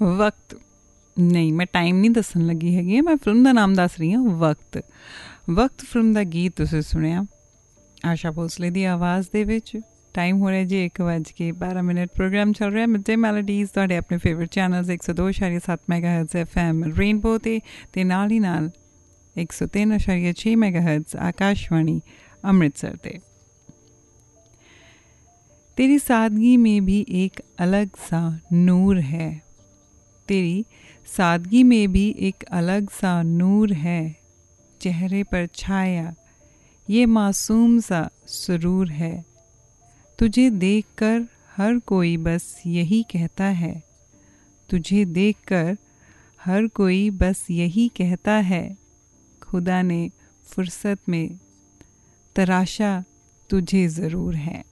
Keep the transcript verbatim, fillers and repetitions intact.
वक्त नहीं, मैं टाइम नहीं दसन लगी हैगी, मैं फिल्म का नाम दस रही हूँ। वक्त वक्त फिल्म का गीत तुसीं सुनिया आशा भोसले की आवाज़ दे विच। टाइम हो रहा जी एक बज के बारह मिनट। प्रोग्राम चल रहा मिड डे मैलोडीज़ तुहाडे अपने फेवरेट चैनल्स एक सौ दो अशारिया सत्त mega hertz F M rainbow ते ते नाल ही नाल एक सौ तीन अशारिया छे मैगा हर्ट्ज़ आकाशवाणी अमृतसर ते। तेरी सादगी में भी एक अलग सा नूर है, तेरी सादगी में भी एक अलग सा नूर है, चेहरे पर छाया ये मासूम सा सुरूर है। तुझे देखकर हर कोई बस यही कहता है, तुझे देखकर हर कोई बस यही कहता है, खुदा ने फुर्सत में तराशा तुझे ज़रूर है।